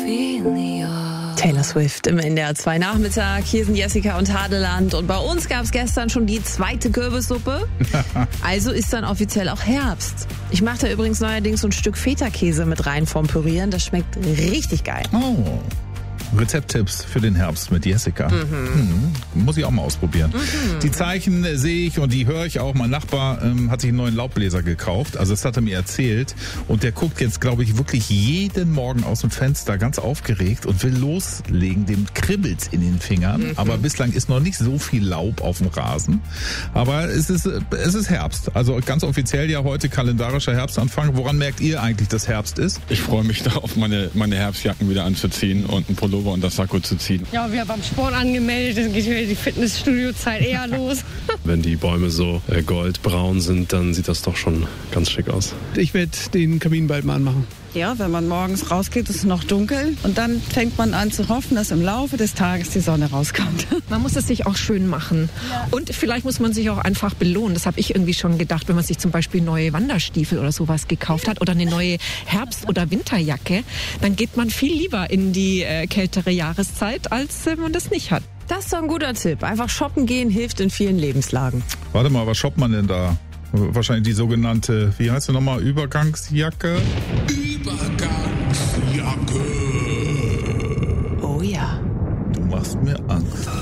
Taylor Swift im NDR 2 Nachmittag. Hier sind Jessica und Hadeland. Und bei uns gab es gestern schon die zweite Kürbissuppe. Also ist dann offiziell auch Herbst. Ich mache da übrigens neuerdings so ein Stück Feta-Käse mit rein vorm Pürieren. Das schmeckt richtig geil. Oh. Rezepttipps für den Herbst mit Jessica. Muss ich auch mal ausprobieren. Die Zeichen sehe ich und die höre ich auch. Mein Nachbar hat sich einen neuen Laubbläser gekauft. Also das hat er mir erzählt. Und der guckt jetzt, glaube ich, wirklich jeden Morgen aus dem Fenster ganz aufgeregt und will loslegen. Dem kribbelt's in den Fingern. Aber bislang ist noch nicht so viel Laub auf dem Rasen. Aber es ist Herbst. Also ganz offiziell ja heute kalendarischer Herbstanfang. Woran merkt ihr eigentlich, dass Herbst ist? Ich freue mich darauf, meine Herbstjacken wieder anzuziehen und ein Pullover und das Sakko zu ziehen. Ja, wir haben beim Sport angemeldet, dann geht wieder die Fitnessstudio-Zeit eher los. Wenn die Bäume so goldbraun sind, dann sieht das doch schon ganz schick aus. Ich werde den Kamin bald mal anmachen. Ja, wenn man morgens rausgeht, ist es noch dunkel und dann fängt man an zu hoffen, dass im Laufe des Tages die Sonne rauskommt. Man muss es sich auch schön machen. Ja. Und vielleicht muss man sich auch einfach belohnen. Das habe ich irgendwie schon gedacht, wenn man sich zum Beispiel neue Wanderstiefel oder sowas gekauft hat oder eine neue Herbst- oder Winterjacke, dann geht man viel lieber in die kältere Jahreszeit, als wenn man das nicht hat. Das ist doch ein guter Tipp. Einfach shoppen gehen hilft in vielen Lebenslagen. Warte mal, was shoppt man denn da? Wahrscheinlich die sogenannte, wie heißt sie nochmal, Übergangsjacke? Übergangsjacke. Oh ja. Du machst mir Angst.